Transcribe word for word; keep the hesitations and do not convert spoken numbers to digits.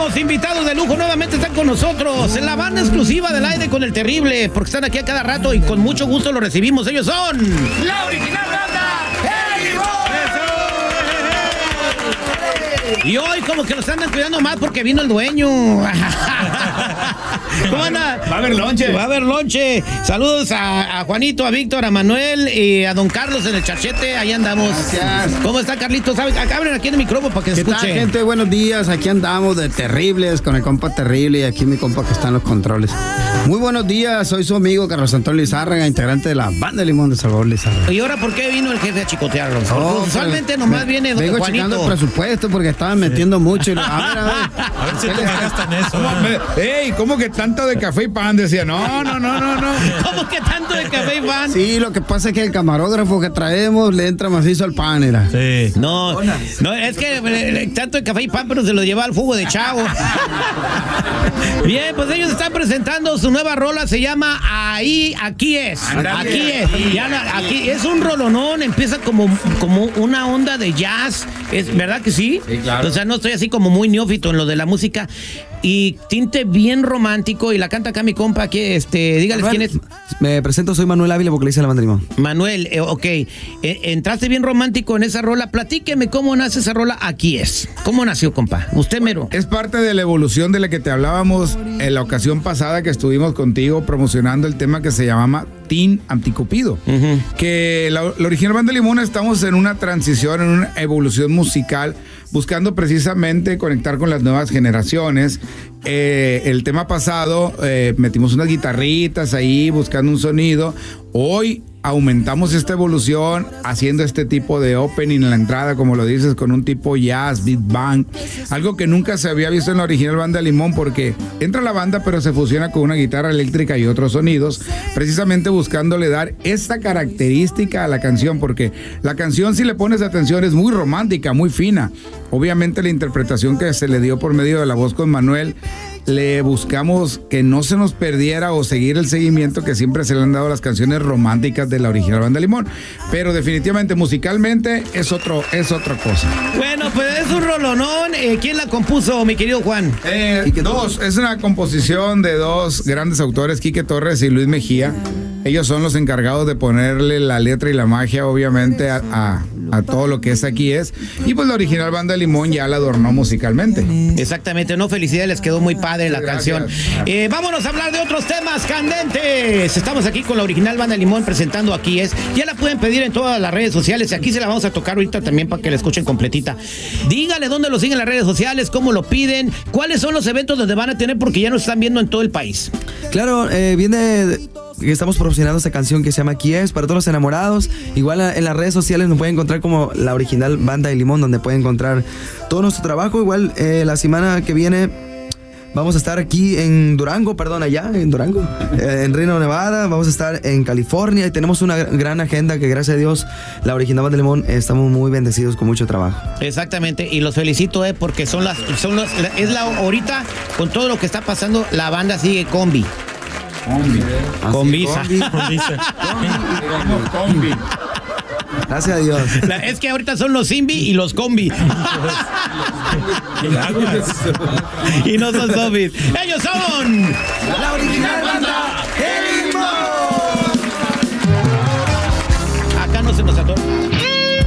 tenemos invitados de lujo, nuevamente están con nosotros en la banda exclusiva del aire con el terrible, porque están aquí a cada rato y con mucho gusto los recibimos. Ellos son la original banda El Limón. Y hoy como que los andan cuidando más porque vino el dueño. ¿Cómo anda? Va a haber lonche. Va a haber lonche. Saludos a, a Juanito, a Víctor, a Manuel y a don Carlos en el chachete. Ahí andamos. Gracias. ¿Cómo está, Carlitos? Acá abren aquí en el micrófono para que se ¿Qué escuche. tal, gente? Buenos días. Aquí andamos de terribles con el compa terrible y aquí mi compa que está en los controles. Muy buenos días. Soy su amigo Carlos Antonio Lizárraga, integrante de la banda de Limón de Salvador Lizárraga. ¿Y ahora por qué vino el jefe a chicotearlos? Oh, usualmente pero nomás me- viene don Vengo Juanito. checando el presupuesto porque estaban metiendo mucho. Y lo- a ver, a ver. A ver si te gastan eso. ¿Cómo me- Ey, ¿cómo que tanto de café y pan? Decía, no, no, no, no, no. ¿Cómo que tanto de café y pan? Sí, lo que pasa es que el camarógrafo que traemos le entra macizo al pan, era. Sí. No, no, es que eh, tanto de café y pan, pero se lo lleva al jugo de chavo. Bien, pues ellos están presentando su nueva rola, se llama Ahí, Aquí Es. Ándale. Aquí es. Ya no, aquí es un rolonón, empieza como, como una onda de jazz. Es, ¿verdad que sí? Sí, claro. O sea, no estoy así como muy neófito en lo de la música. Y tinte bien romántico, y la canta acá mi compa, que este, dígales quién es. Me presento, soy Manuel Ávila, vocalista de la banda Limón. Manuel, eh, ok, eh, entraste bien romántico en esa rola. Platíqueme cómo nace esa rola. Aquí Es. ¿Cómo nació, compa? Usted mero. Es parte de la evolución de la que te hablábamos en la ocasión pasada que estuvimos contigo promocionando el tema que se llamaba Teen Anticupido. Ujú. Que la, la original banda Limón estamos en una transición, en una evolución musical, buscando precisamente conectar con las nuevas generaciones. Eh, el tema pasado eh, metimos unas guitarritas ahí buscando un sonido. Hoy aumentamos esta evolución haciendo este tipo de opening en la entrada, como lo dices, con un tipo jazz, beat band, algo que nunca se había visto en la original banda Limón, porque entra la banda pero se fusiona con una guitarra eléctrica y otros sonidos, precisamente buscándole dar esta característica a la canción, porque la canción, si le pones atención, es muy romántica, muy fina. Obviamente la interpretación que se le dio por medio de la voz con Manuel, le buscamos que no se nos perdiera o seguir el seguimiento que siempre se le han dado a las canciones románticas de la original banda Limón, pero definitivamente musicalmente es otro, es otra cosa. Bueno, pues es un rolonón. Eh, ¿Quién la compuso, mi querido Juan? Eh, dos, es una composición de dos grandes autores, Quique Torres y Luis Mejía. Ellos son los encargados de ponerle la letra y la magia, obviamente, a, a, a todo lo que es Aquí Es. Y pues la original banda Limón ya la adornó musicalmente. Exactamente, no, felicidades, les quedó muy padre la Gracias. canción. Eh, vámonos a hablar de otros temas candentes. Estamos aquí con la original banda Limón presentando Aquí Es. Ya la pueden pedir en todas las redes sociales y aquí se la vamos a tocar ahorita también para que la escuchen completita. Dígale dónde lo siguen en las redes sociales, cómo lo piden, cuáles son los eventos donde van a tener, porque ya nos están viendo en todo el país. Claro, eh, viene que estamos promocionando esta canción que se llama Aquí Es, para todos los enamorados. Igual en las redes sociales nos pueden encontrar como la original banda de Limón, donde pueden encontrar todo nuestro trabajo. Igual eh, la semana que viene vamos a estar aquí en Durango, perdón, allá en Durango, eh, en Reno, Nevada. Vamos a estar en California y tenemos una gran agenda que, gracias a Dios, la original banda de Limón, eh, estamos muy bendecidos con mucho trabajo. Exactamente, y los felicito, eh, porque son las, son los, es la ahorita, con todo lo que está pasando, la banda sigue combi. Combi. Con visa. Combi. Combi. Gracias a Dios. La- es que ahorita son los Simbi y los combi. Y no son zombies. Ellos son La original banda acá no se nos atora.